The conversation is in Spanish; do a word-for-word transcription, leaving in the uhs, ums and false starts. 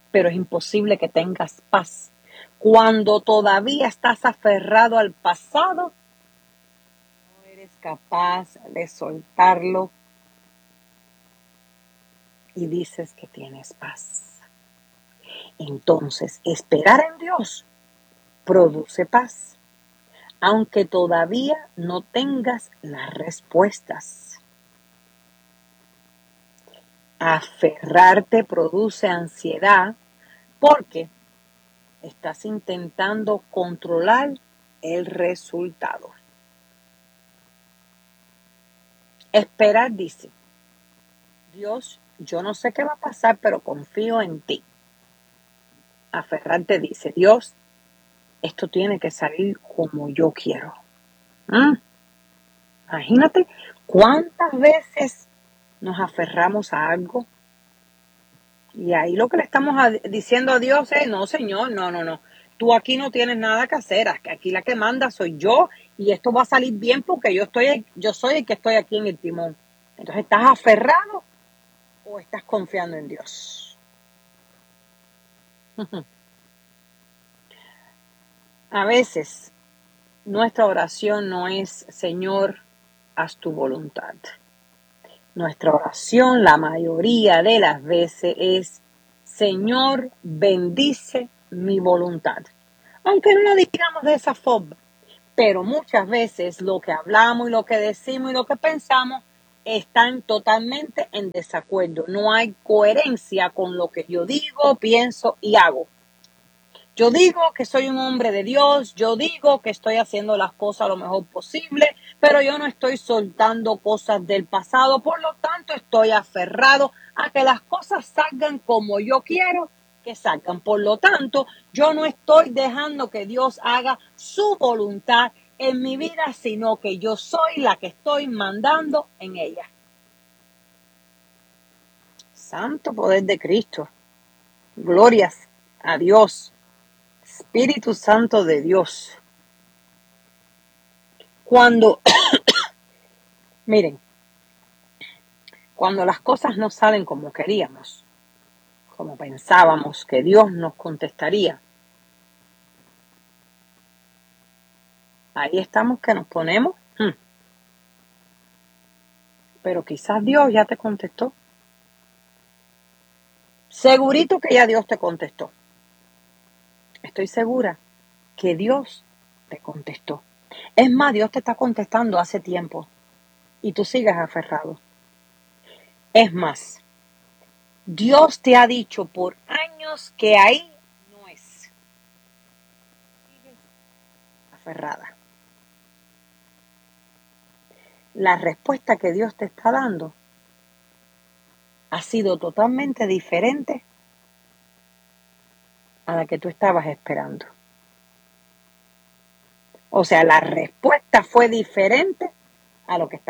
pero es imposible que tengas paz cuando todavía estás aferrado al pasado. No eres capaz de soltarlo y dices que tienes paz. Entonces, esperar en Dios produce paz, aunque todavía no tengas las respuestas. Aferrarte produce ansiedad porque estás intentando controlar el resultado. Esperar dice, Dios, yo no sé qué va a pasar, pero confío en ti. Aferrarte dice, Dios, esto tiene que salir como yo quiero. ¿Mm? Imagínate cuántas veces nos aferramos a algo y ahí lo que le estamos a, diciendo a Dios es, no, Señor, no, no, no. Tú aquí no tienes nada que hacer, aquí la que manda soy yo y esto va a salir bien porque yo estoy, yo soy el que estoy aquí en el timón. Entonces, ¿estás aferrado o estás confiando en Dios? A veces nuestra oración no es, Señor, haz tu voluntad. Nuestra oración la mayoría de las veces es, Señor, bendice mi voluntad. Aunque no lo digamos de esa forma, pero muchas veces lo que hablamos y lo que decimos y lo que pensamos están totalmente en desacuerdo. No hay coherencia con lo que yo digo, pienso y hago. Yo digo que soy un hombre de Dios, yo digo que estoy haciendo las cosas lo mejor posible, pero yo no estoy soltando cosas del pasado, por lo tanto estoy aferrado a que las cosas salgan como yo quiero que salgan. Por lo tanto, yo no estoy dejando que Dios haga su voluntad en mi vida, sino que yo soy la que estoy mandando en ella. Santo poder de Cristo. Glorias a Dios. Espíritu Santo de Dios. Cuando, miren, cuando las cosas no salen como queríamos, como pensábamos que Dios nos contestaría, ahí estamos que nos ponemos, hmm, pero quizás Dios ya te contestó. Segurito que ya Dios te contestó. Estoy segura que Dios te contestó. Es más, Dios te está contestando hace tiempo y tú sigues aferrado. Es más, Dios te ha dicho por años que ahí no es. Sigues aferrada. La respuesta que Dios te está dando ha sido totalmente diferente a la que tú estabas esperando. O sea, la respuesta fue diferente a lo que estabas